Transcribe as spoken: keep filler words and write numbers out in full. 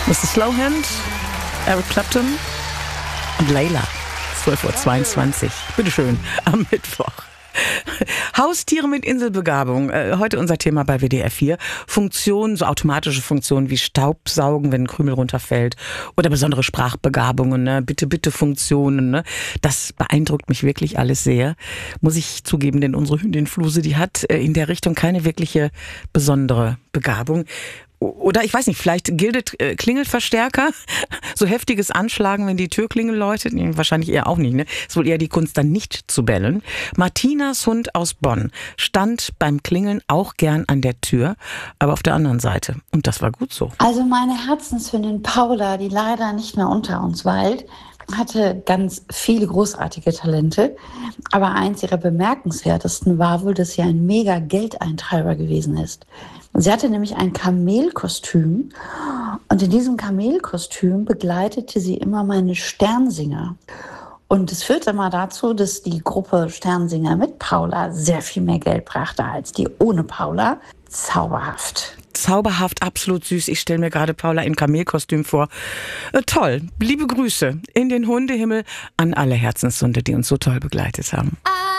Mister Slowhand, Eric Clapton und Layla. zwölf Uhr zweiundzwanzig. Bitteschön, am Mittwoch. Haustiere mit Inselbegabung. Heute unser Thema bei W D R vier. Funktionen, so automatische Funktionen wie Staubsaugen, wenn ein Krümel runterfällt. Oder besondere Sprachbegabungen, ne? Bitte, bitte Funktionen. Ne? Das beeindruckt mich wirklich alles sehr. Muss ich zugeben, denn unsere Hündin Fluse, die hat in der Richtung keine wirkliche besondere Begabung. Oder ich weiß nicht, vielleicht gilt äh, Klingelverstärker, so heftiges Anschlagen, wenn die Türklingel läutet. Nee, wahrscheinlich eher auch nicht, ne? Ist wohl eher die Kunst, dann nicht zu bellen. Martinas Hund aus Bonn stand beim Klingeln auch gern an der Tür, aber auf der anderen Seite. Und das war gut so. Also meine Herzenshündin Paula, die leider nicht mehr unter uns weilt, hatte ganz viele großartige Talente. Aber eins ihrer bemerkenswertesten war wohl, dass sie ein mega Geldeintreiber gewesen ist. Sie hatte nämlich ein Kamelkostüm und in diesem Kamelkostüm begleitete sie immer meine Sternsinger. Und es führte mal dazu, dass die Gruppe Sternsinger mit Paula sehr viel mehr Geld brachte als die ohne Paula. Zauberhaft. Zauberhaft, absolut süß. Ich stelle mir gerade Paula im Kamelkostüm vor. Äh, toll. Liebe Grüße in den Hundehimmel an alle Herzenshunde, die uns so toll begleitet haben.